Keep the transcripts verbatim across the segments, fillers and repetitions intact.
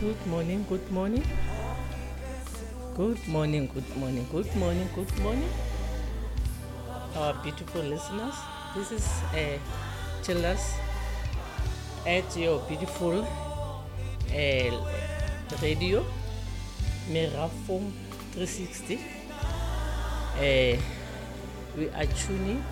Good morning, good morning. Good morning, good morning, good morning, good morning. Our beautiful listeners, this is uh, Chillers at your beautiful uh, radio, Mirafom three sixty. Uh, we are tuning.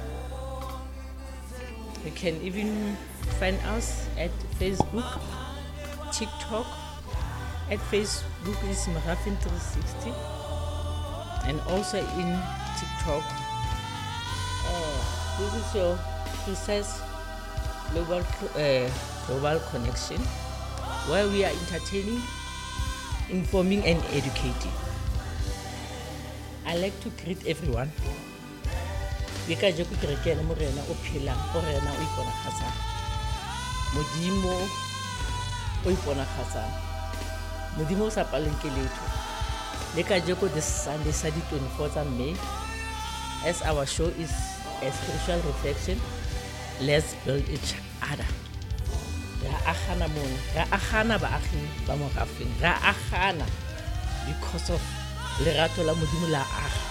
You can even find us at Facebook, TikTok. At Facebook is Mirafom three sixty, and also in TikTok. Uh, this is your precise global uh, global connection, where we are entertaining, informing, and educating. I like to greet everyone. Bika jo ke re ke na mo rena o phela o rena o iponagatsa modimo o iponagatsa modimo o sa paleng ke letho le ka jo ko this Sunday sa di twenty-fourth of May, as our show is a spiritual reflection. Let's build each other. Ra agana mona ra agana baagi ba mo gafeng ra agana because of lerato la modimo la aga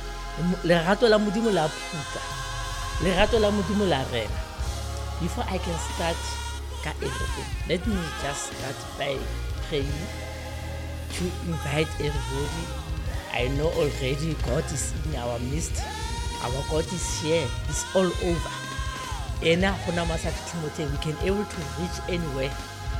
lerato la modimo la puta lerato la modimo la rena. Before I can start ka everything, let me just start by praying to invite everybody. I know already God is in our midst. Our God is here. He's all over. Ena gona masa Timothy, we can able to reach anywhere.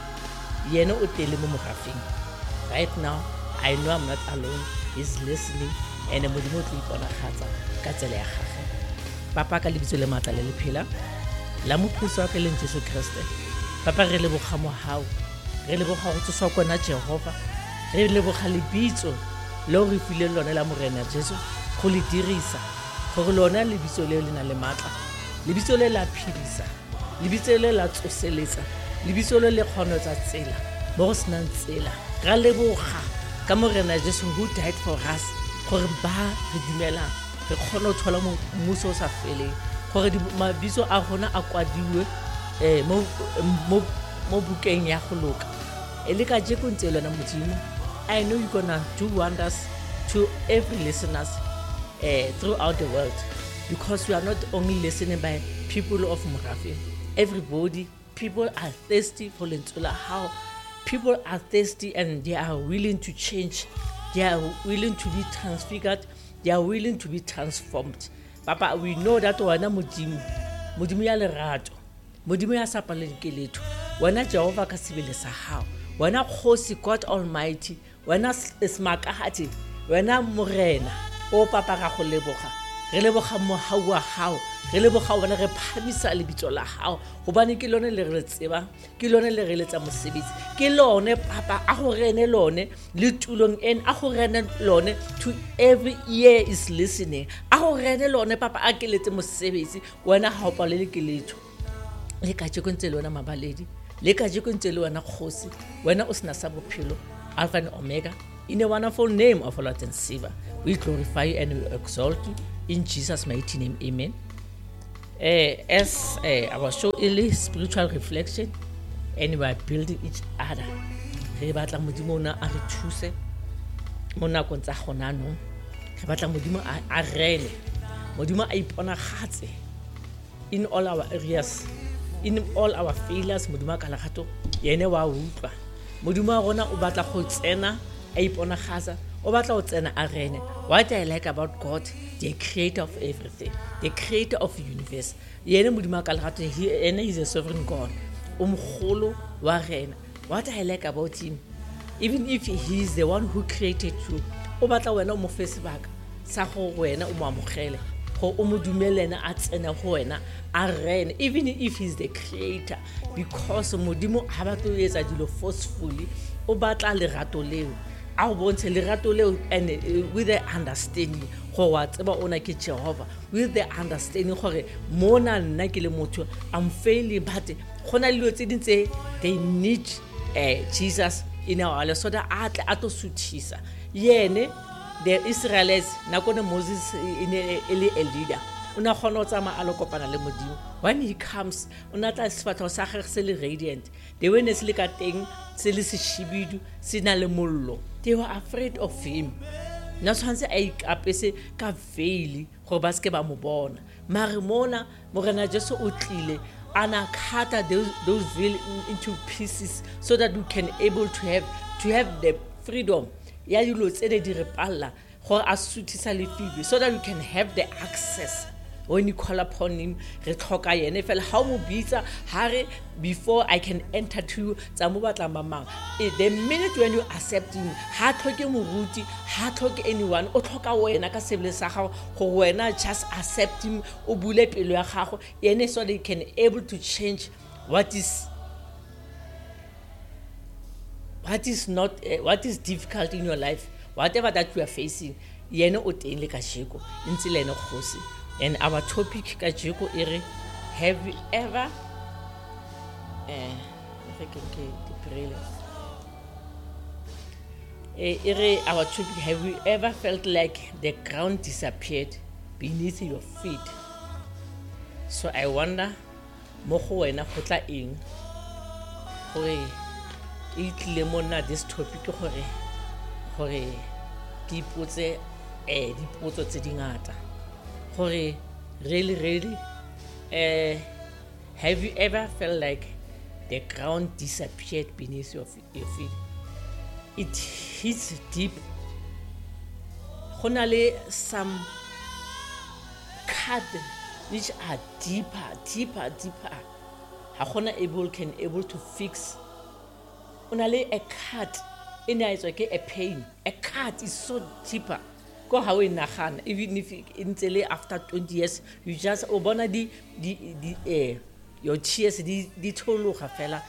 Yena o tele mo mogafeng. Right now, I know I'm not alone. He's listening, and modimo tlo iponagatsa ka tsela ya gagwe. Papa ka lebitso le matla le lephela la mophuso wa pele Jesu Kriste. Papa re le bogamo hao, re le boga go tswa kona Jehova, re le boga lebitso lo re file lona la morena Jesu go le dirisa gore lona lebitso le le na le matla, lebitso le la phidisa, lebitso le la tsoseletsa, lebitso le le kgonotsa tsela mo go senang tsela. Ra le boga ka morena Jesu who died for us, gore ba re dumela re kgone go thola mmuso o sa feleng, gore mabitso a gona a kwadiwe eh mo mo mo bukeng ya go loka e le ka je go ntse lona modimo. I know you're gonna do wonders to every listeners uh, throughout the world, because we are not only listening by people of Mirafom. Everybody, people are thirsty for Lentula. How people are thirsty and they are willing to change. They are willing to be transfigured. They are willing to be transformed. Papa, we know that wana modimo, modimo ya lerato, modimo ya sa paleng ke letho. Wana Jehova ka sebele sa hao. Wana Kgosi God Almighty. Wana Smakahati. Wana morena. O papa ga go leboga. Re leboga mohau wa hao. Re leboga wena re phamisa lebitso la hao. Hobane ke lone le re tseba, ke lone le re letsa mosebetsi. Ke lone papa a go rene lone le tulong en a go rene lone to every ear is listening. A go rene lone papa a ke letse mosebetsi. Wena ha o palele ke letho. Le ka tse kontse lona mabaledi. Le ka je kontse le wena Kgosi, wena o sena sa bophelo, Alpha and Omega. In a wonderful name of our Lord and Savior, we glorify you and we exalt you in Jesus' mighty name. Amen. Uh, as uh, our show is spiritual reflection, and we are building each other. Re batla modimo na a re thuse mo nakong tsa gona no. Re batla modimo a rene, modimo a iponagatse in all our areas. In all our failures, modimo ka lagato yene wa utlwa. Modimo a rona o batla go tsena a iponagatsa, o batla go tsena a rene. What I like about God, the creator of everything, the creator of the universe, yene modimo ka lagato, he ene is a sovereign God, o mogolo wa rena. What I like about him, even if he is the one who created you, o batla wena o mo fe sebaka sa go wena o mo amogele, go o mo dumelena a tsena go wena a rene, even if he's the creator, because modimo ha ba to etsa dilo forcefully. O batla lerato leo a go bontshe lerato leo, and uh, with the understanding go wa tseba ona ke Jehova, with the understanding gore mona nna ke le motho I'm failing, but gona le tse dintse they need uh, Jesus in our lives so that atle a to suthisa yene. The Israelites, nakone Moses in a leader, una kgona ho tsamaya a lo kopana le Modimo. When he comes, una tla sefatho sa gagwe se le radiant. The way ne se le ka teng se le seshibidu se na le mollo. They were afraid of him. Na tshwantse a ikapese ka veil gore ba ske ba mo bona. Mare mona Morena Jesu o tlile ana cut those those veil into pieces so that we can able to have to have the freedom ya dilo tse di re palla gore a suthisa le fibe so that we can have the access when you call upon him re tlhoka yene fela how mo bitsa hare before I can enter to tsa mo batla mamang. The minute when you accept him ha tlhoke moruti ha tlhoke anyone o tlhoka wena ka sebele sa gago go wena just accept him o bule pelo ya gago yene so they can able to change what is what is not uh, what is difficult in your life, whatever that you are facing yene o teng le ka sheko ntse le ene kgosi. And our topic ka jeko ere, have you ever eh ere our topic, have you ever felt like the ground disappeared beneath your feet? So I wonder mo go wena go tla eng gore e tlile mona this topic gore gore ke ipotse eh dipotso tse dingata gore really really uh, have you ever felt like the ground disappeared beneath your, your feet? It hits deep. Go na le some cut which are deeper deeper deeper ha gona able can able to fix. Una le a cut in a ke a pain. A cut is so deeper. Go how in Nahan, even if in after twenty years, you just obona di di di eh your tears di di tolo fela.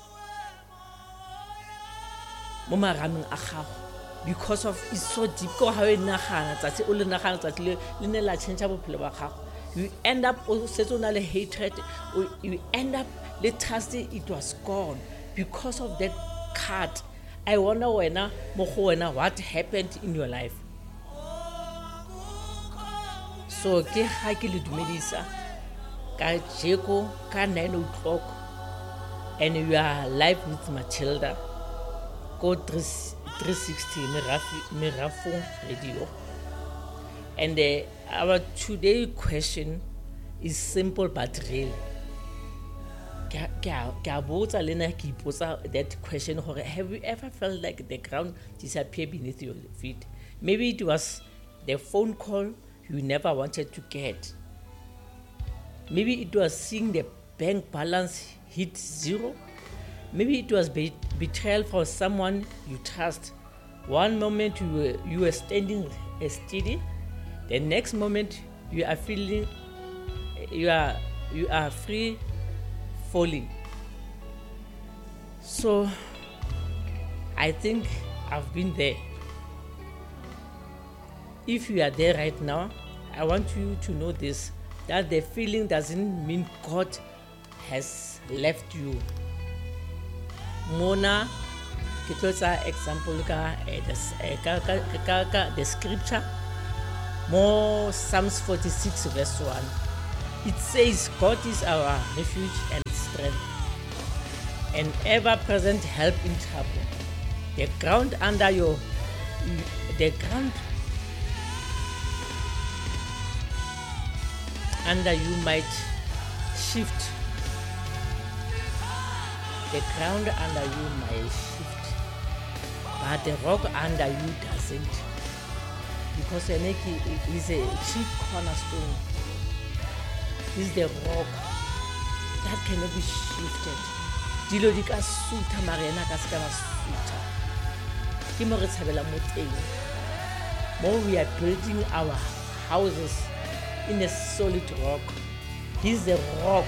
Mama raming a gago because of it's so deep. Go how in Nahan, that's all in Nahan, that's Linela change bophelo ba gago. You end up setona le hatred, or you end up le trust it was gone because of that cut. I wonder when mo go wena what happened in your life. So ke ha ke le dumedisa ka jeko ka nine o'clock and you are live with Matilda go three sixty Merafong Radio. And uh, our today question is simple but real. That question, have you ever felt like the ground disappeared beneath your feet? Maybe it was the phone call you never wanted to get. Maybe it was seeing the bank balance hit zero. Maybe it was be- betrayal for someone you trust. One moment you were, you were standing steady, the next moment you are feeling you are you are free falling. So I think I've been there. If you are there right now, I want you to know this, that the feeling doesn't mean God has left you. Mona, kitlosa example ka the scripture, more Psalms forty-six verse one. It says, God is our refuge and strength, an ever-present help in trouble. The ground under your, the ground under you might shift. The ground under you might shift, but the rock under you doesn't. Because Eneki is a chief cornerstone. Is the rock that cannot be shifted. Dilo di ka suta marena ka ska ba suta. Ke mo re tshabela mo teng. More we are building our houses in a solid rock. He's the rock.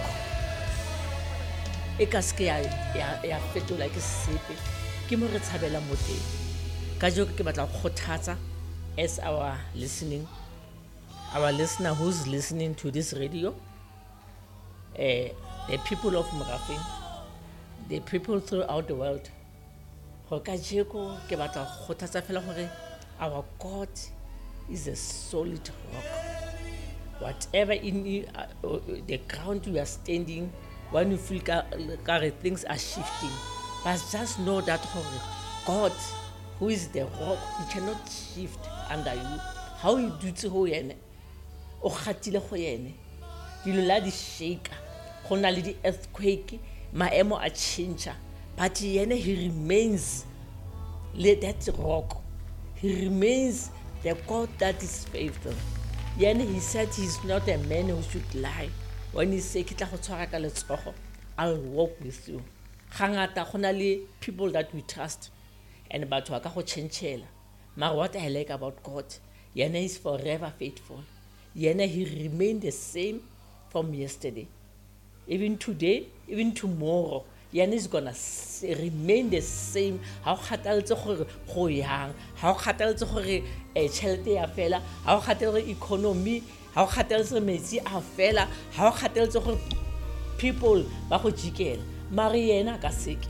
E ka ske ya ya fetola ke sepe. Ke mo re tshabela mo teng. Ka jo ke batla go kgothatsa as our listening, our listener who's listening to this radio. Uh, the people of Merafeng, the people throughout the world. Our God is a solid rock. whatever in the, uh, the ground you are standing, when you feel ka, ka, things are shifting, but just know that God, who is the rock, he cannot shift under you. How you do to ho yene, o khatile go yene, dilo la di shake, go na le di earthquake, maemo a change, but yene he remains that rock. He remains the God that is faithful. Yene he said he's not a man who should lie. When he said, I'll walk with you. Hangata khonali people that we trust and batho ka go chenchela. But what I like about God, Yene is forever faithful. Yene he remained the same from yesterday. Even today, even tomorrow, Yene is gonna remain the same. How khataletse gore go yang, how khataletse gore e chelete ya fela, how khataletse economy, how khataletse metsi a fela, how khataletse gore people ba go jikela. Mare yena ka seke.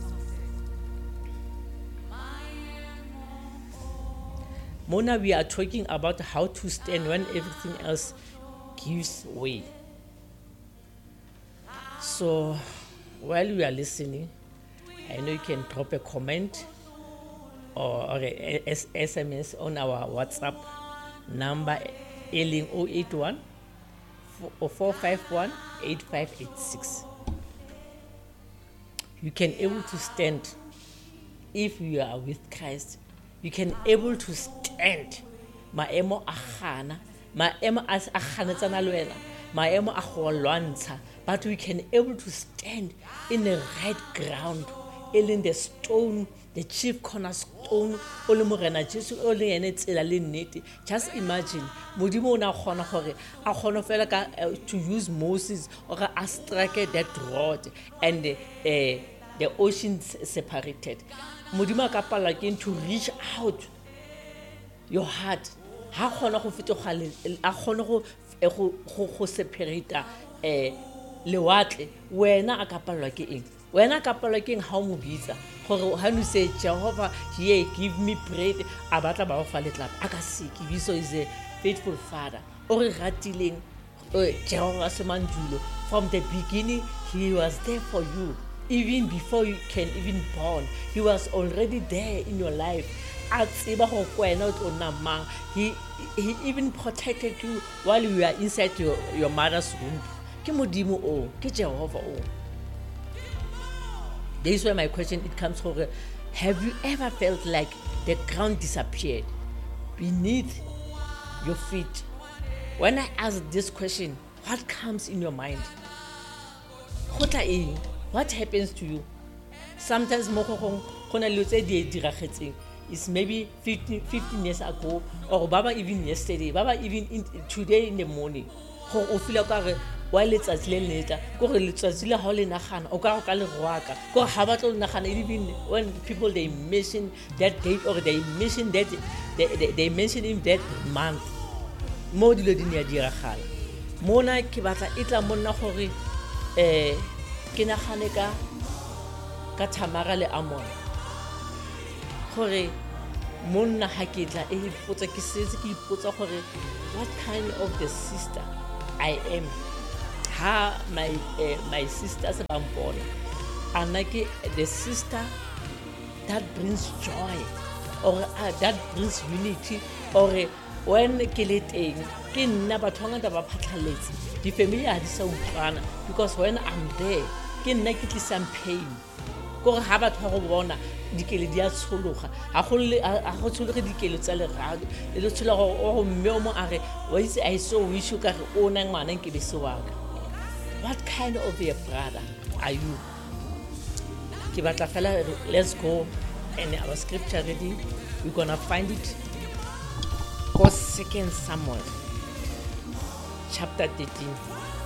Mona, we are talking about how to stand when everything else gives way. So, while you are listening, I know you can drop a comment or, or a S M S on our WhatsApp number, ailing zero eight one, four five one, eight five eight six. You can able to stand if you are with Christ. You can able to stand. Maemo a khana, maemo a khanetsana le wena, maemo a go lwantsha, but we can able to stand in the right ground, in the stone, the chief cornerstone. Just imagine, modimo na khona gore a khona fela ka to use Moses or a strike that rod and the uh, the oceans separated. Modimo ka pala ke to reach out your heart. Ha khona go fetoga a khona go go go separate eh lewatle wena a ka palwa ke eng wena ka palwa ke eng ha mo bitsa gore ha no se Jehovah ye give me bread a batla ba go fa letlapa a ka se ke biso is a faithful father o re ratileng Jehovah se mandulo. From the beginning he was there for you. Even before you can even born, he was already there in your life. He, he even protected you while you were inside your, your mother's womb. Ke modimo o, ke Jehovah o. This is where my question it comes from. Have you ever felt like the ground disappeared beneath your feet? When I ask this question, what comes in your mind? What happens to you? Sometimes it's maybe fifteen, fifteen years ago, or Baba even yesterday, Baba even in, today in the morning. While it's as later, even when people they mention that date or they mention that they, they, they mention in that month. Modulo di dira khala. Mona ke batla itla monna gore eh ke nagane ka ka Tamara le Amon. Gore monna ha ke tla e potsa ke setse ke ipotsa gore what kind of the sister I am. Ha my uh, my sister se ba mpona. Anake the sister that brings joy or uh, that brings unity or uh, when ke le teng ke nna batho ngata ba phatlhaletse di family ha di sa utlwana because when I'm there ke nna ke tlisa pain gore ha batho go bona dikele di a tshologa ha go le a go tshologe dikele tsa le rado le tshola go o mme o mo are wa itse I so wish you ka re o nang ngwana ke be se wa ka. What kind of a brother are you? Ke batla fela let's go and our scripture ready. We're gonna find it. Go Second Samuel chapter thirteen